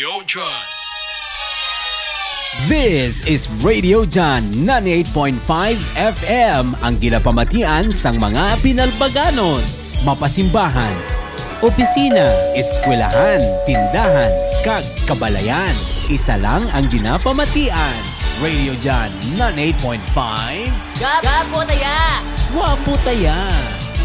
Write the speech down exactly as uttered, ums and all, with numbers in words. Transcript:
Radio John. This is Radio John ninety-eight point five F M, ang ginapamatian sang mga pinalbaganos, mapasimbahan, opisina, eskwelahan, tindahan, kag kabalayan. Isa lang ang ginapamatian. Radio John ninety-eight point five. Gapo taya! Wapo taya!